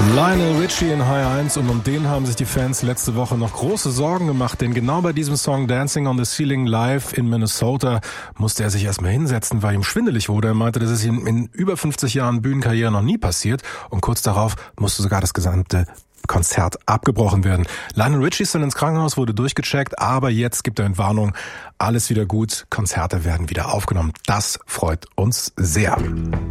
Lionel Richie in High 1 und um den haben sich die Fans letzte Woche noch große Sorgen gemacht, denn genau bei diesem Song Dancing on the Ceiling live in Minnesota musste er sich erstmal hinsetzen, weil ihm schwindelig wurde. Er meinte, das ist ihm in über 50 Jahren Bühnenkarriere noch nie passiert und kurz darauf musste sogar das gesamte Konzert abgebrochen werden. Lionel Richie ist dann ins Krankenhaus, wurde durchgecheckt, aber jetzt gibt er eine Warnung, alles wieder gut, Konzerte werden wieder aufgenommen. Das freut uns sehr.